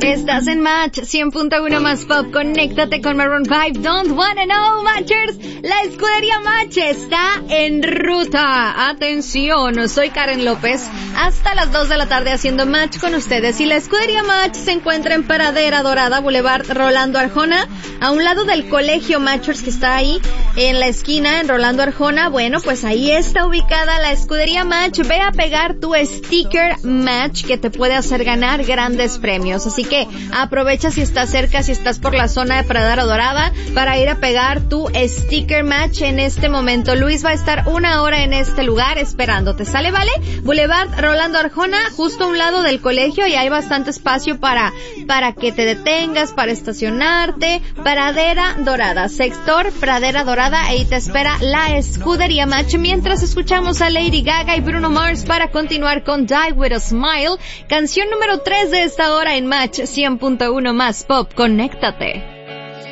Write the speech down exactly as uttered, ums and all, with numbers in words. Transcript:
Estás en Match cien punto uno más Pop. Conéctate con Maroon cinco. Don't Wanna Know, Matchers. La escudería Match está en ruta. Atención, soy Karen López. Hasta las dos de la tarde haciendo Match con ustedes. Y la escudería Match se encuentra en Pradera Dorada, Boulevard Rolando Arjona, a un lado del colegio Matchers que está ahí en la esquina, en Rolando Arjona. Bueno, pues ahí está ubicada la escudería Match. Ve a pegar tu sticker Match que te puede hacer ganar grandes premios. Así que aprovecha si estás cerca, si estás por la zona de Pradera Dorada, para ir a pegar tu sticker Match en este momento. Luis va a estar una hora en este lugar esperándote. ¿Sale, vale? Boulevard Rolando Arjona, justo a un lado del colegio, y hay bastante espacio para, para que te detengas, para estacionarte. Pradera Dorada, sector Pradera Dorada, ahí te espera la escudería Match, mientras escuchamos a Lady Gaga y Bruno Mars para continuar con Die With a Smile, canción número tres de esta hora en Match cien punto uno más Pop. Conéctate.